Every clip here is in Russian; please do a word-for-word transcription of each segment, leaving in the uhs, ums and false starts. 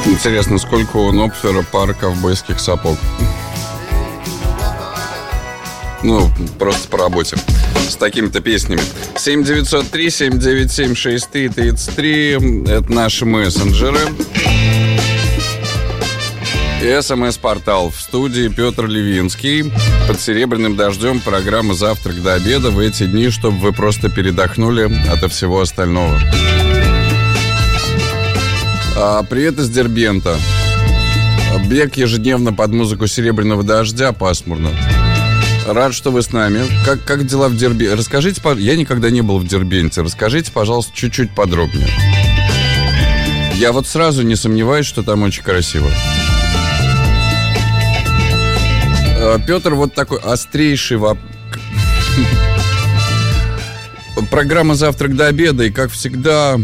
Интересно, сколько у Нопфера пар ковбойских сапог? Ну, просто по работе. С такими-то песнями. семь девятьсот три семь девять семь шесть три тридцать три. Это наши мессенджеры. И СМС-портал. В студии Петр Левинский. Под серебряным дождем программа «Завтрак до обеда» в эти дни, чтобы вы просто передохнули ото всего остального. А, привет из Дербента. Бег ежедневно под музыку «Серебряного дождя», пасмурно. Рад, что вы с нами. Как, как дела в Дербенте? Расскажите, я никогда не был в Дербенте. Расскажите, пожалуйста, чуть-чуть подробнее. Я вот сразу не сомневаюсь, что там очень красиво. Петр, вот такой острейший вопрос. Программа «Завтрак до обеда», и, как всегда,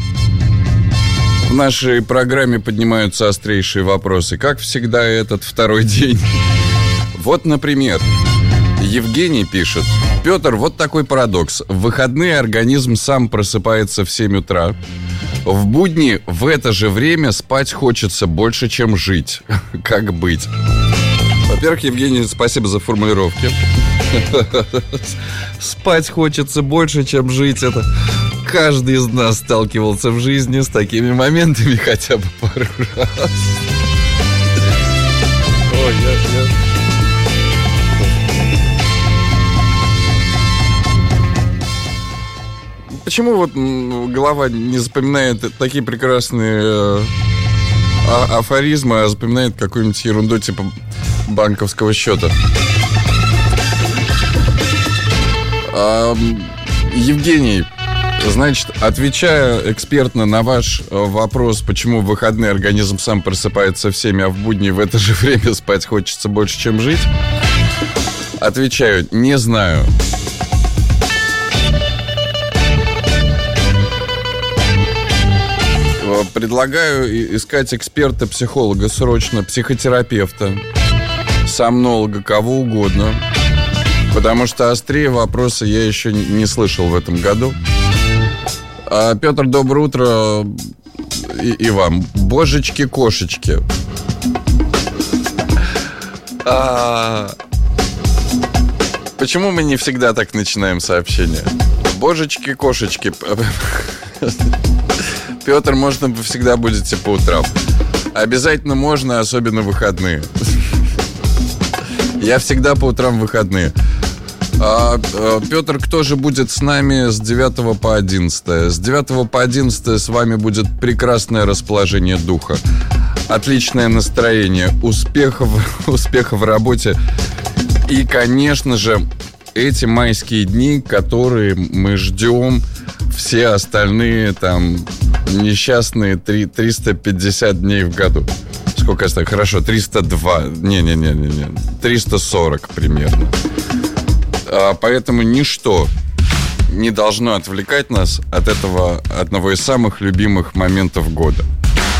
в нашей программе поднимаются острейшие вопросы. Как всегда, этот второй день. Вот, например, Евгений пишет: Петр, вот такой парадокс. В выходные организм сам просыпается в семь утра. В будни в это же время спать хочется больше, чем жить. Как быть? Во-первых, Евгений, спасибо за формулировки. Спать хочется больше, чем жить. Это каждый из нас сталкивался в жизни с такими моментами хотя бы пару раз. Ой, я, я... Почему вот голова не запоминает такие прекрасные э, а- афоризмы, а запоминает какую-нибудь ерунду типа банковского счета? А, Евгений, значит, отвечая экспертно на ваш вопрос, почему в выходные организм сам просыпается в семь, а в будни в это же время спать хочется больше, чем жить, отвечаю: не знаю. Предлагаю искать эксперта-психолога срочно, психотерапевта, сомнолога, кого угодно. Потому что острее вопросы я еще не слышал в этом году. а, Петр, доброе утро. И, и вам. Божечки-кошечки. а, Почему мы не всегда так начинаем сообщение? Божечки-кошечки. Петр, можно вы всегда будете по утрам. Обязательно можно, особенно в выходные. Я всегда по утрам в выходные. а, а, Петр, кто же будет с нами с девятого по одиннадцатое? С девятого по одиннадцатое с вами будет прекрасное расположение духа, отличное настроение, успехов, успехов в работе. И, конечно же, эти майские дни, которые мы ждем все остальные там несчастные три, триста пятьдесят дней в году. Сколько осталось? Хорошо, триста два. Не-не-не-не-не. триста сорок примерно. А, поэтому ничто не должно отвлекать нас от этого одного из самых любимых моментов года.